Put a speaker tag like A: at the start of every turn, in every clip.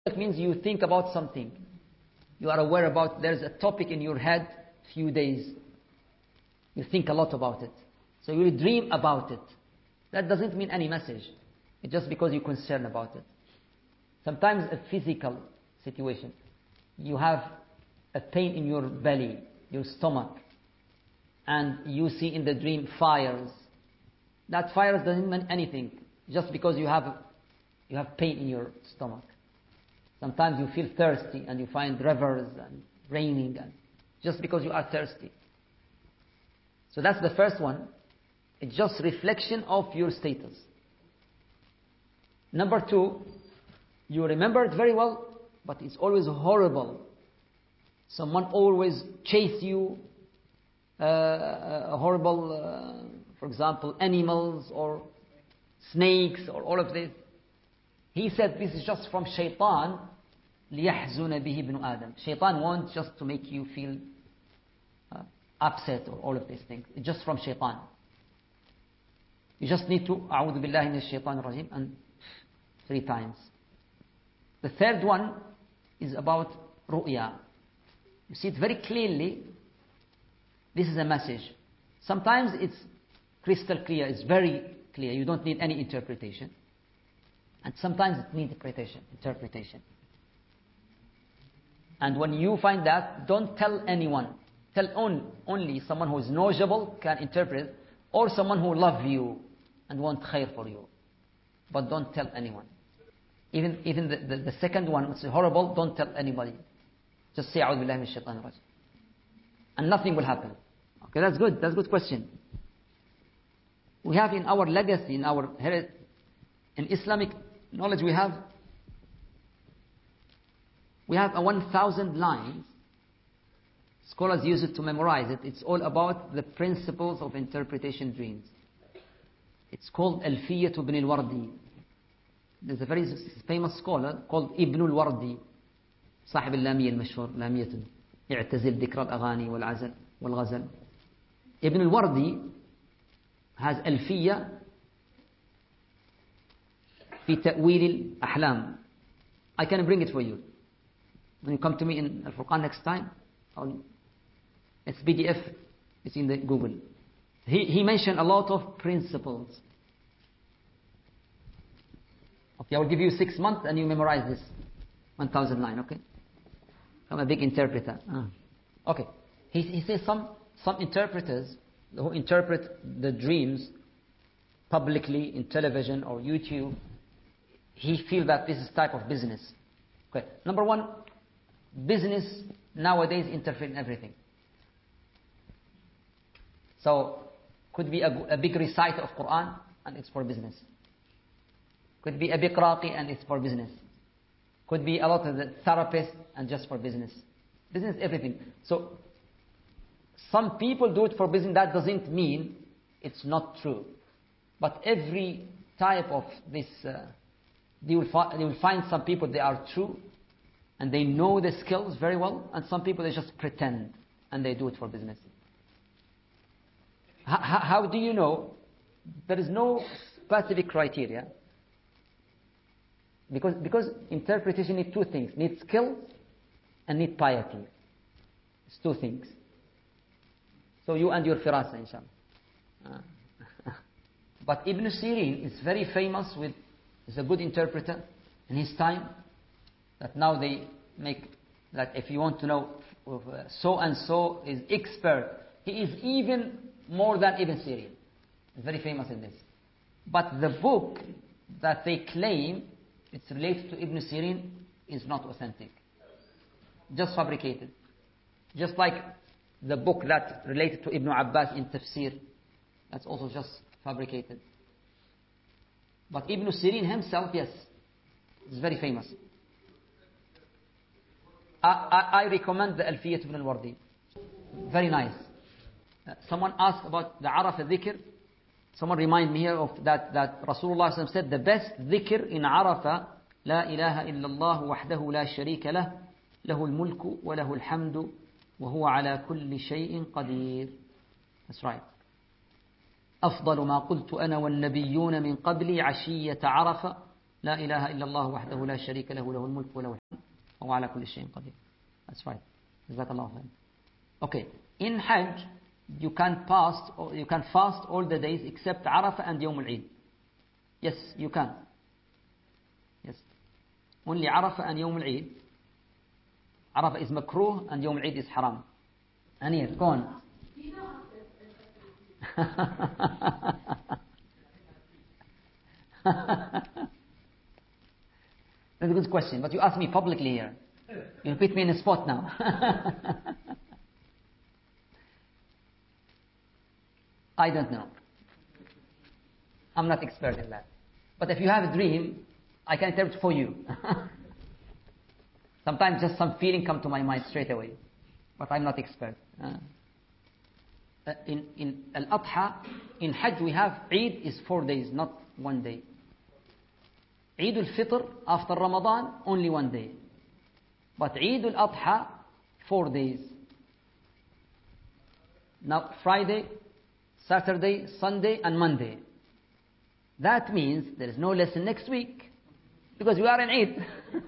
A: It means you think about something. You are aware about, there's a topic in your head, few days. You think a lot about it. So you will dream about it. That doesn't mean any message. It's just because you're concerned about it. Sometimes a physical situation. You have a pain in your belly, your stomach, and you see in the dream fires. That fires doesn't mean anything, just because you have pain in your stomach. Sometimes you feel thirsty and you find rivers and raining, and just because you are thirsty. So that's the first one. It's just reflection of your status. Number two, you remember it very well, but it's always horrible. Someone always chase you, horrible, for example, animals or snakes or all of this. He said this is just from shaitan, لِيَحْزُنَ بِهِ ابْنُ آدَمَ. Shaitan wants just to make you feel upset or all of these things. It's just from shaitan. You just need to أعوذ بالله من الشيطان الرجيم and 3 times. The third one is about ru'ya. You see it very clearly. This is a message. Sometimes it's crystal clear. It's very clear. You don't need any interpretation. And sometimes it needs interpretation. And when you find that, don't tell anyone. Tell only someone who is knowledgeable can interpret, or someone who loves you and wants khair for you. But don't tell anyone. Even the second one, it's horrible, don't tell anybody. Just say, أعوذ بالله من الشيطان الرجيم. And nothing will happen. Okay, that's good. That's a good question. We have in our legacy, in our heritage, in Islamic knowledge, we have 1,000 lines. Scholars use it to memorize it. It's all about the principles of interpretation dreams. It's called Alfiyyah ibn al-Wardi. There's a very famous scholar called Ibn al-Wardi, صاحب اللامية المشهور، لامية يعتزل ذكر الأغاني والغزل. Ibn al-Wardi has ألفية في تأويل الأحلام. I can bring it for you. When you come to me in Al-Furqan next time, it's PDF, it's in the Google. He mentioned a lot of principles. Okay, I will give you 6 months and you memorize this 1,000 line, okay? I'm a big interpreter. Okay. He says some interpreters who interpret the dreams publicly in television or YouTube, he feels that this is type of business. Okay. Number one, business nowadays interfere in everything. So, could be a big reciter of Quran and it's for business. Could be a big raqi and it's for business. Could be a lot of the therapists and just for business. Business, everything. So, some people do it for business. That doesn't mean it's not true. But every type of this, you will find some people, they are true and they know the skills very well, and some people, they just pretend and they do it for business. How do you know? There is no specific criteria. Because interpretation needs 2 things. Needs skill and needs piety. It's 2 things. So you and your firasa, inshallah. But Ibn Sirin is very famous is a good interpreter in his time. That now they make, that if you want to know so and so is expert, he is even more than Ibn Sirin. He's very famous in this. But the book that they claim it's related to Ibn Sirin is not authentic. Just fabricated. Just like the book that related to Ibn Abbas in Tafsir, that's also just fabricated. But Ibn Sirin himself, yes, is very famous. I recommend the Alfiyyah ibn al-Wardi. Very nice. Someone asked about the Araf al-Dhikr. Someone remind me here of that Rasulullah said the best dhikr in Arafa, لا إله إلا الله وحده لا شريك له له الملك وله الحمد وهو على كل شيء قدير. That's right. أفضل ما قلت أنا والنبيون من قبلي عشية عرفة لا إله إلا الله وحده لا شريك له له الملك وله الحمد وهو على كل شيء قدير. That's right. Jazakallah khair. Okay. In Hajj, you can fast all the days except Arafah and Yawm al-Eid. Yes, you can. Yes. Only Arafah and Yawm al-Eid. Arafah is makruh and Yawm al-Eid is haram. Anir, go on. That's a good question, but you asked me publicly here. You put me in a spot now. I don't know. I'm not expert in that. But if you have a dream, I can interpret for you. Sometimes just some feeling come to my mind straight away. But I'm not expert. In Al-Adha, in Hajj we have Eid is 4 days, not 1 day. Eid al-Fitr after Ramadan, only 1 day. But Eid al-Adha, 4 days. Now Friday, Saturday, Sunday and Monday. That means there is no lesson next week because we are in Eid.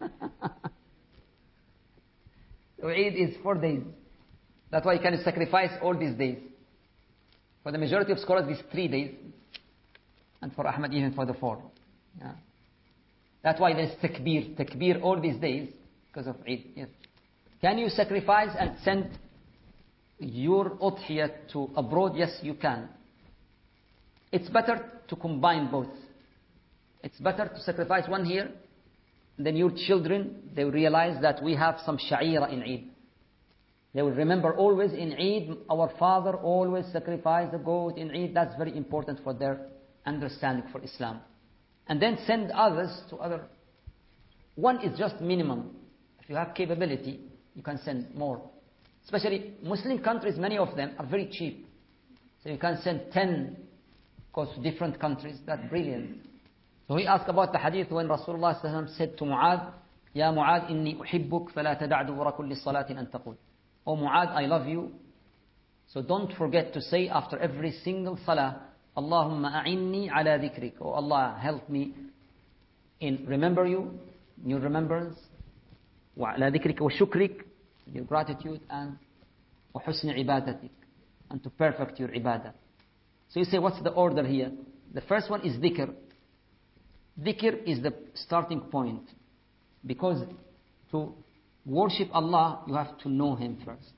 A: So Eid is 4 days. That's why you can sacrifice all these days. For the majority of scholars, these 3 days. And for Ahmad, even for the 4. Yeah. That's why there's takbir all these days because of Eid. Yes. Can you sacrifice and send your udhiyah to abroad? Yes, you can. It's better to combine both. It's better to sacrifice one here, then your children, they will realize that we have some sha'ira in Eid. They will remember always in Eid, our father always sacrificed the goat in Eid. That's very important for their understanding for Islam. And then send others to other. One is just minimum. If you have capability, you can send more. Especially Muslim countries, many of them are very cheap. So you can send 10 goes to different countries. That's brilliant. So he asked about the hadith when Rasulullah ﷺ said to Mu'adh, Ya Mu'adh, inni uhibbuk, fala tad'a dubura kulli salatin an taqul. Oh Mu'adh, I love you. So don't forget to say after every single salah, Allahumma a'inni ala dhikrik. Oh Allah, help me in remember you, your remembrance, wa ala dhikrika wa shukrik, your gratitude, and wa husni ibadatik, and to perfect your ibadah. So you say, what's the order here? The first one is dhikr. Dhikr is the starting point. Because to worship Allah, you have to know Him first.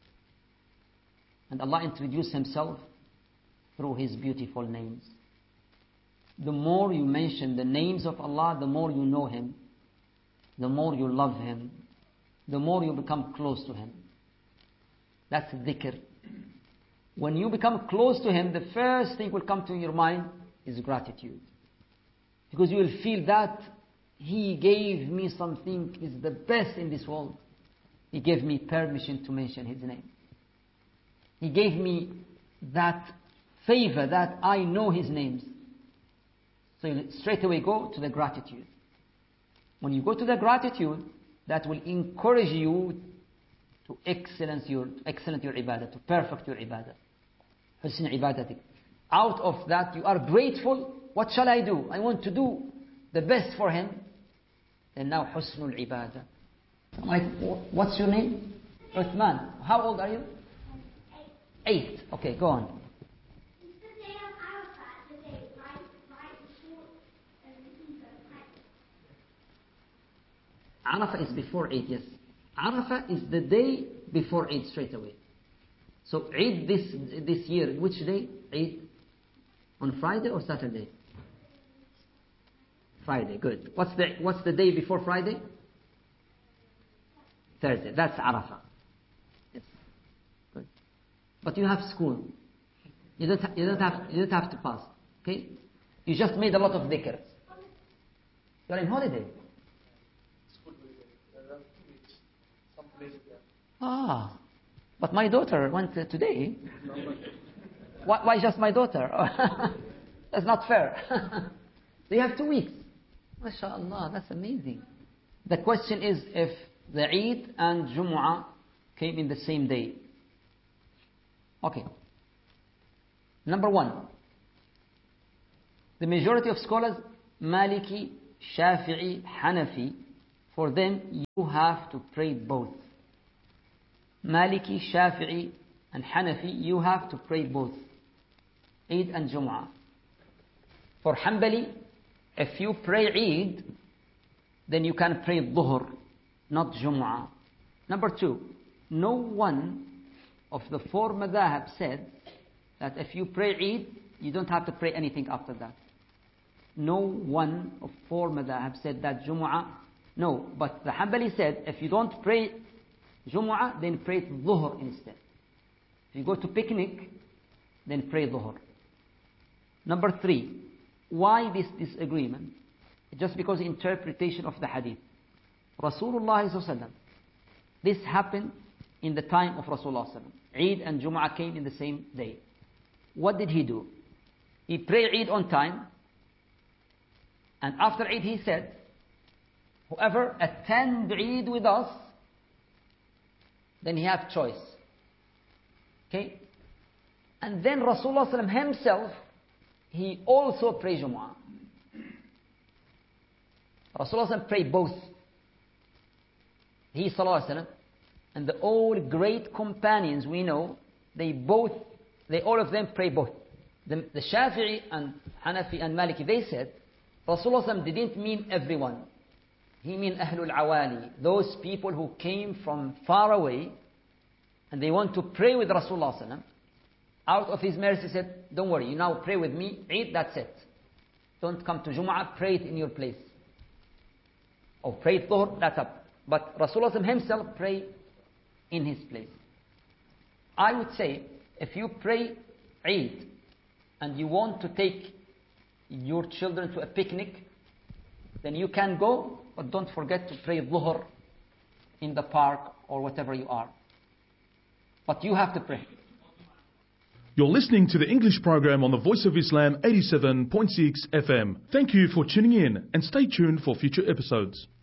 A: And Allah introduced Himself through His beautiful names. The more you mention the names of Allah, the more you know Him, the more you love Him, the more you become close to Him. That's dhikr. When you become close to Him, the first thing will come to your mind is gratitude. Because you will feel that He gave me something is the best in this world. He gave me permission to mention His name. He gave me that favor that I know His names. So you straight away go to the gratitude. When you go to the gratitude, that will encourage you to excellence your ibadah, to perfect your ibadah. Husn ibadatik. Out of that, you are grateful. What shall I do? I want to do the best for Him. Then now husnul ibadah. What's your name? Uthman. How old are you? 8. Okay, go on. Arafah is before Eid, yes. Arafah is the day before Eid straight away. So Eid this year, which day? Eid on Friday or Saturday? Friday, good. What's the day before Friday? Thursday. That's Arafah. Yes. Good. But you have school. You don't have to pass. Okay? You just made a lot of dhikr. You are in holiday. But my daughter went today. Why just my daughter? That's not fair. They have 2 weeks. MashaAllah, that's amazing. The question is if the Eid and Jumu'ah came in the same day. Okay. Number 1. The majority of scholars, Maliki Shafi'i, Hanafi, for them you have to pray both. Maliki, Shafi'i and Hanafi, you have to pray both, Eid and Jum'ah. For Hanbali, if you pray Eid, then you can pray Dhuhr, not Jum'ah. Number 2, no one of the 4 madhahab said that if you pray Eid, you don't have to pray anything after that. No one of 4 madhahab said that Jum'ah, no. But the Hanbali said, if you don't pray Jum'ah, then pray Dhuhr instead. If you go to picnic, then pray Dhuhr. Number 3, why this disagreement? Just because interpretation of the hadith. Rasulullah sallallahu, this happened in the time of Rasulullah sallallahu. Eid and Jum'ah came in the same day. What did he do? He prayed Eid on time, and after Eid he said, whoever attend Eid with us, then he have choice. Okay? And then Rasulullah sallallahu himself, he also prayed Jum'ah. Rasulullah prayed both. He sallallahu alaihi wasallam and the all great companions we know, they all of them pray both. The Shafi'i and Hanafi and Maliki, they said Rasulullah didn't mean everyone. He mean Ahlul Awali, those people who came from far away and they want to pray with Rasulullah. Out of his mercy said, don't worry, you now pray with me, Eid, that's it. Don't come to Jum'ah, pray it in your place. Or pray Dhuhr, that's up. But Rasulullah himself pray in his place. I would say, if you pray Eid and you want to take your children to a picnic, then you can go, but don't forget to pray Dhuhr in the park or whatever you are. But you have to pray.
B: You're listening to the English program on the Voice of Islam 87.6 FM. Thank you for tuning in and stay tuned for future episodes.